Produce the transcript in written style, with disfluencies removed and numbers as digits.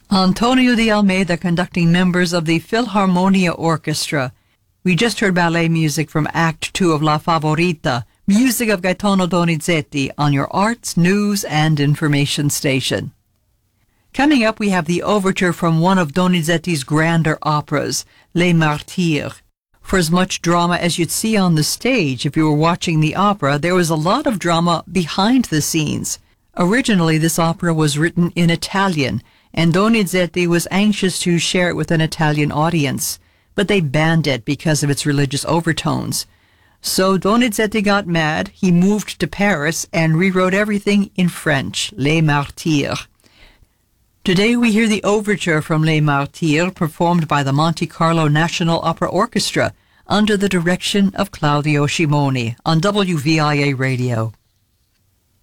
Antonio de Almeida conducting members of the Philharmonia Orchestra. We just heard ballet music from Act 2 of La Favorita, music of Gaetano Donizetti on your arts, news, and information station. Coming up, we have the overture from one of Donizetti's grander operas, Les Martyrs. For as much drama as you'd see on the stage if you were watching the opera, there was a lot of drama behind the scenes. Originally, this opera was written in Italian, and Donizetti was anxious to share it with an Italian audience, but they banned it because of its religious overtones. So Donizetti got mad, he moved to Paris and rewrote everything in French, Les Martyrs. Today we hear the overture from Les Martyrs performed by the Monte Carlo National Opera Orchestra under the direction of Claudio Scimoni on WVIA Radio.